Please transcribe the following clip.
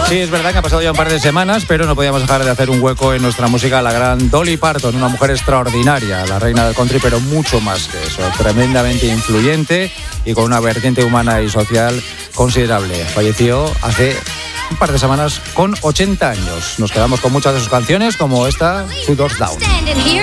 Sí, es verdad que ha pasado ya un par de semanas, pero no podíamos dejar de hacer un hueco en nuestra música a la gran Dolly Parton, una mujer extraordinaria, la reina del country, pero mucho más que eso, tremendamente influyente y con una vertiente humana y social considerable. Falleció hace un par de semanas con 80 años. Nos quedamos con muchas de sus canciones, como esta, Two Doors Down.